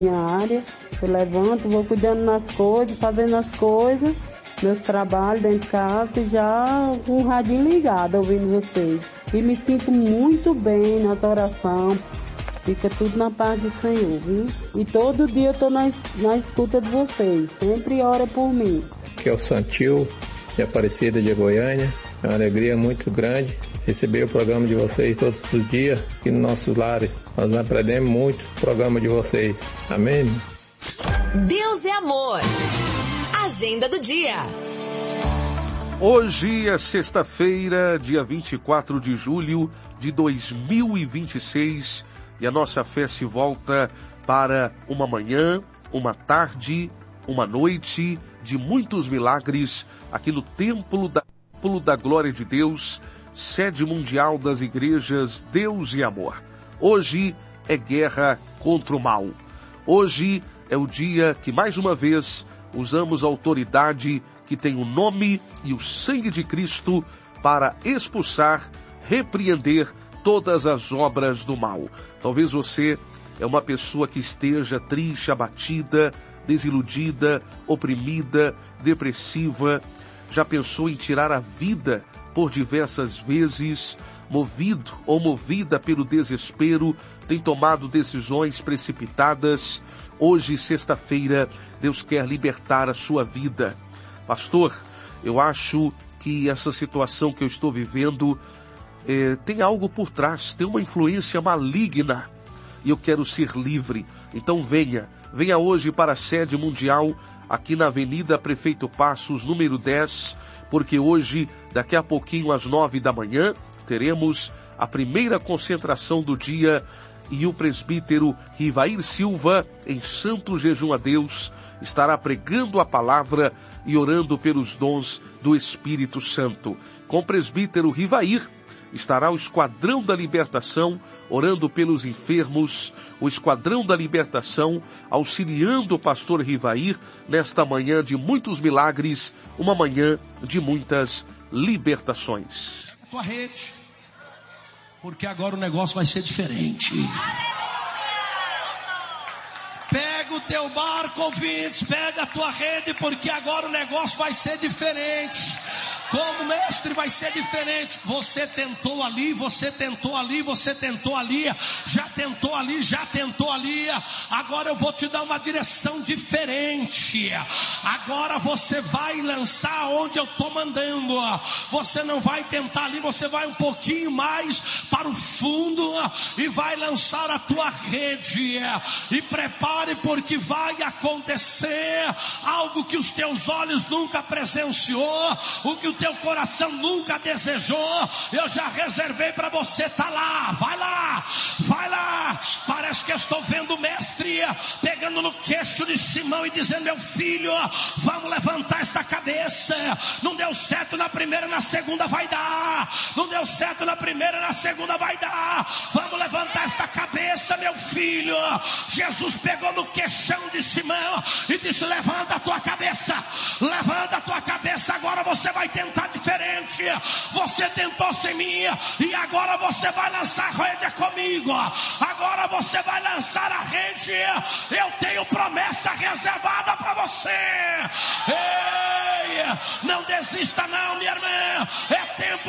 minha área, eu levanto, vou cuidando nas coisas, fazendo as coisas, meus trabalhos dentro de casa e já com o radinho ligado, ouvindo vocês. E me sinto muito bem nessa oração, fica tudo na paz do Senhor, viu? E todo dia eu estou na escuta de vocês, sempre ora por mim. Que é o Santil, de Aparecida de Goiânia, é uma alegria muito grande receber o programa de vocês todos os dias aqui no nosso lar. Nós aprendemos muito o programa de vocês. Amém? Deus é amor. Agenda do dia. Hoje é sexta-feira, dia 24 de julho de 2026, e a nossa fé se volta para uma manhã, uma tarde, uma noite de muitos milagres aqui no Templo da Glória de Deus, sede mundial das igrejas Deus e Amor. Hoje é guerra contra o mal. Hoje é o dia que, mais uma vez, usamos a autoridade que tem o nome e o sangue de Cristo para expulsar, repreender todas as obras do mal. Talvez você é uma pessoa que esteja triste, abatida, desiludida, oprimida, depressiva, já pensou em tirar a vida por diversas vezes, movido ou movida pelo desespero, tem tomado decisões precipitadas. Hoje, sexta-feira, Deus quer libertar a sua vida. Pastor, eu acho que essa situação que eu estou vivendo tem algo por trás, tem uma influência maligna e eu quero ser livre. Então venha hoje para a sede mundial aqui na Avenida Prefeito Passos, número 10, porque hoje, daqui a pouquinho às 9 da manhã, teremos a primeira concentração do dia e o presbítero Rivair Silva, em santo jejum a Deus, estará pregando a palavra e orando pelos dons do Espírito Santo. Com o presbítero Rivair estará o Esquadrão da Libertação, orando pelos enfermos, o Esquadrão da Libertação, auxiliando o pastor Rivair nesta manhã de muitos milagres, uma manhã de muitas libertações. Tua rede, porque agora o negócio vai ser diferente. Pega o teu barco, ouvintes, pega a tua rede, porque agora o negócio vai ser diferente. Como mestre vai ser diferente. Você tentou ali, você tentou ali, você tentou ali, já tentou ali, já tentou ali. Agora eu vou te dar uma direção diferente. Agora você vai lançar onde eu estou mandando. Você não vai tentar ali, você vai um pouquinho mais para o fundo e vai lançar a tua rede. E prepare, porque vai acontecer algo que os teus olhos nunca presenciou, o que o teu coração nunca desejou. Eu já reservei para você. Tá lá, vai lá, vai lá. Parece que eu estou vendo o mestre pegando no queixo de Simão e dizendo: meu filho, vamos levantar esta cabeça. Não deu certo na primeira, na segunda vai dar. Não deu certo na primeira, na segunda vai dar. Vamos levantar esta cabeça, meu filho. Jesus pegou no queixão de Simão e disse: levanta a tua cabeça, levanta a tua cabeça. Agora você vai tentar diferente. Você tentou sem mim e agora você vai lançar a rede comigo. Agora você vai lançar a rede. Eu tenho promessa reservada para você. Ei, não desista não, minha irmã. É tempo